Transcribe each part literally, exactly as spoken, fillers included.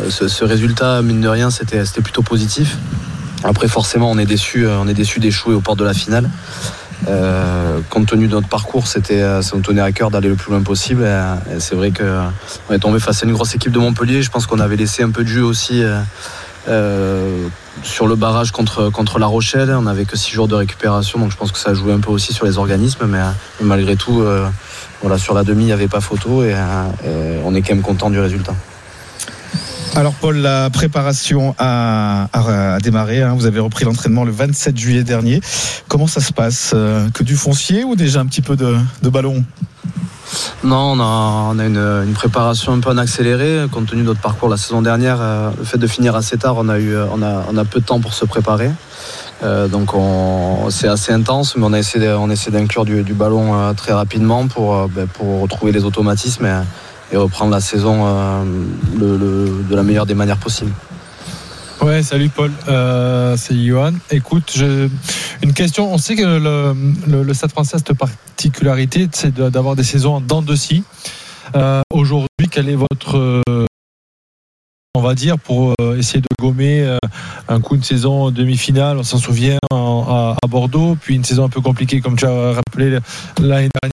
ce, ce résultat, mine de rien, c'était, c'était plutôt positif. Après, forcément, on est déçu, on est déçu d'échouer aux portes de la finale. Euh, compte tenu de notre parcours, c'était, ça nous tenait à cœur d'aller le plus loin possible. Et, et c'est vrai qu'on est tombé face à une grosse équipe de Montpellier. Je pense qu'on avait laissé un peu de jus aussi euh, euh, sur le barrage contre, contre La Rochelle. On n'avait que six jours de récupération, donc je pense que ça a joué un peu aussi sur les organismes. Mais, mais malgré tout, euh, voilà, sur la demi, il n'y avait pas photo et, et on est quand même content du résultat. Alors Paul, la préparation a, a, a démarré, hein. Vous avez repris l'entraînement le vingt-sept juillet dernier. Comment ça se passe ? Que du foncier ou déjà un petit peu de, de ballon ? Non, on a, on a une, une préparation un peu en accéléré. Compte tenu de notre parcours la saison dernière, euh, le fait de finir assez tard, on a, eu, on a, on a peu de temps pour se préparer. Euh, donc on, c'est assez intense, mais on a essayé, on essaie d'inclure du, du ballon euh, très rapidement pour, euh, ben, pour retrouver les automatismes et, et reprendre la saison euh, le, le, de la meilleure des manières possibles. Ouais, salut Paul, euh, c'est Johan. Écoute, je... une question. On sait que le, le, le Stade Français a cette particularité, c'est de, d'avoir des saisons en dents de scie. Euh, aujourd'hui, quel est votre, euh, on va dire, pour euh, essayer de gommer euh, un coup de saison demi-finale, on s'en souvient en, à, à Bordeaux, puis une saison un peu compliquée, comme tu as rappelé l'année dernière.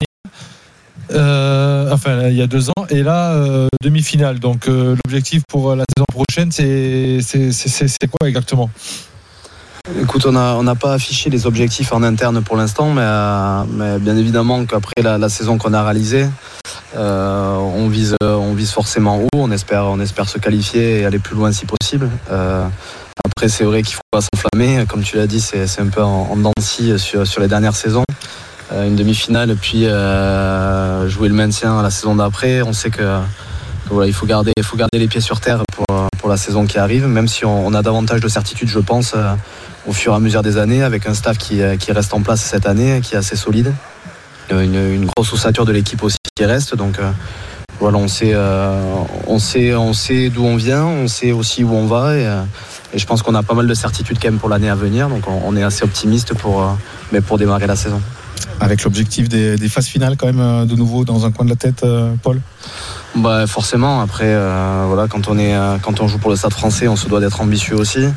Euh, enfin il y a deux ans et là euh, demi-finale, donc euh, l'objectif pour la saison prochaine c'est, c'est, c'est, c'est, c'est quoi exactement ? Écoute, on n'a on a pas affiché les objectifs en interne pour l'instant, mais, euh, mais bien évidemment qu'après la, la saison qu'on a réalisée, euh, on, vise, on vise forcément haut, on espère, on espère se qualifier et aller plus loin si possible. Euh, après c'est vrai qu'il ne faut pas s'enflammer, comme tu l'as dit, c'est, c'est un peu en, en dents de scie sur, sur les dernières saisons. Une demi-finale puis euh, jouer le maintien la saison d'après. On sait que, que voilà, il faut garder, il faut garder les pieds sur terre pour, pour la saison qui arrive, même si on, on a davantage de certitude, je pense, euh, au fur et à mesure des années, avec un staff qui, qui reste en place cette année, qui est assez solide, une, une grosse ossature de l'équipe aussi qui reste. Donc euh, voilà, on sait, euh, on sait, on sait d'où on vient, on sait aussi où on va et, et je pense qu'on a pas mal de certitude quand même pour l'année à venir. Donc on, on est assez optimiste pour, euh, mais pour démarrer la saison. Avec l'objectif des, des phases finales quand même de nouveau dans un coin de la tête, euh, Paul ? Bah forcément. Après, euh, voilà, quand on est, quand on joue pour le Stade Français, on se doit d'être ambitieux aussi. Il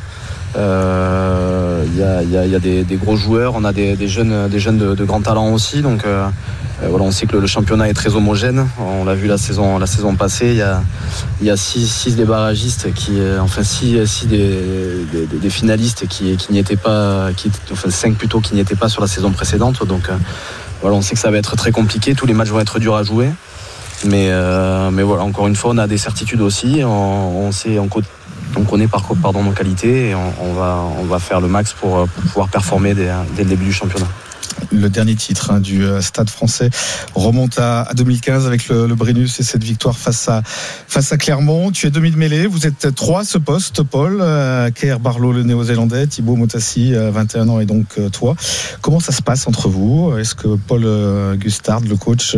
euh, y, a, y, a, y a des, des gros joueurs, on a des, des jeunes, des jeunes de, de grand talent aussi. Donc euh, voilà, on sait que le, le championnat est très homogène. On l'a vu la saison, la saison passée. Il y a, y a six, six des barragistes qui, enfin six, six des, des, des finalistes qui, qui n'y étaient pas, qui, enfin cinq plutôt qui n'y étaient pas sur la saison précédente. Donc euh, voilà, on sait que ça va être très compliqué. Tous les matchs vont être durs à jouer. Mais, euh, mais voilà, encore une fois, on a des certitudes aussi. On, on sait, on, on connaît par pardon nos qualités et on, on va, on va faire le max pour, pour pouvoir performer dès, dès le début du championnat. Le dernier titre hein, du Stade Français remonte à, à deux mille quinze avec le, le Brennus et cette victoire face à, face à Clermont. Tu es demi de mêlée, vous êtes trois à ce poste, Paul, euh, Keir Barlow, le néo-zélandais, Thibaut Motassi, euh, vingt et un ans et donc euh, toi. Comment ça se passe entre vous ? Est-ce que Paul euh, Gustard, le coach,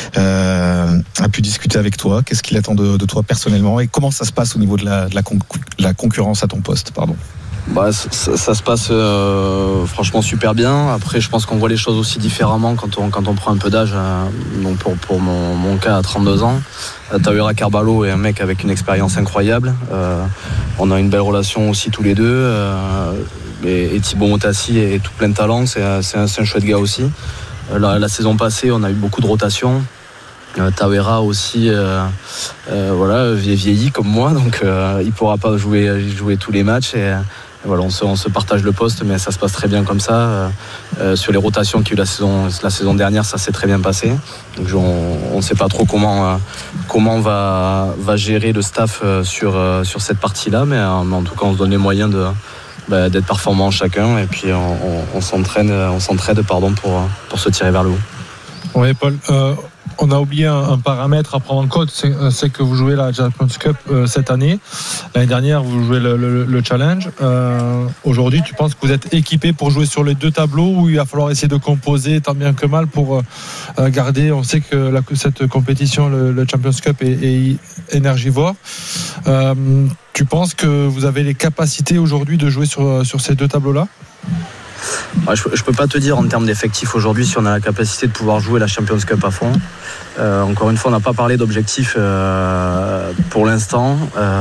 euh, a pu discuter avec toi ? Qu'est-ce qu'il attend de, de toi personnellement ? Et comment ça se passe au niveau de la, de la, conc- la concurrence à ton poste ? Pardon. Bah, ça, ça se passe euh, franchement super bien. Après, je pense qu'on voit les choses aussi différemment quand on, quand on prend un peu d'âge. Euh, donc pour, pour mon, mon cas, à trente-deux ans, Tawera Carvalho est un mec avec une expérience incroyable. Euh, on a une belle relation aussi tous les deux. Euh, et, et Thibaut Motassi est tout plein de talent. C'est, c'est, un, c'est un chouette gars aussi. La, la saison passée, on a eu beaucoup de rotation. Euh, Tawera aussi euh, euh, voilà, vieilli comme moi, donc euh, il ne pourra pas jouer, jouer tous les matchs. Et, Et voilà, on se, on se partage le poste, mais ça se passe très bien comme ça. Euh, sur les rotations qu'il y a eu la saison, la saison dernière, ça s'est très bien passé. Donc on ne sait pas trop comment, euh, comment va, va gérer le staff euh, sur, euh, sur cette partie-là, mais, euh, mais en tout cas, on se donne les moyens de, bah, d'être performants chacun, et puis on, on, on s'entraîne, on s'entraide pardon, pour, pour se tirer vers le haut. Oui, Paul. Euh... On a oublié un, un paramètre à prendre en compte, c'est, c'est que vous jouez la Champions Cup euh, cette année. L'année dernière, vous jouez le, le, le Challenge. Euh, aujourd'hui, tu penses que vous êtes équipé pour jouer sur les deux tableaux ou il va falloir essayer de composer tant bien que mal pour euh, garder. On sait que la, cette compétition, le, le Champions Cup, est, est énergivore. Euh, tu penses que vous avez les capacités aujourd'hui de jouer sur, sur ces deux tableaux-là ? Ouais, je ne peux pas te dire en termes d'effectifs aujourd'hui si on a la capacité de pouvoir jouer la Champions Cup à fond. Euh, encore une fois, on n'a pas parlé d'objectifs euh, pour l'instant. Euh,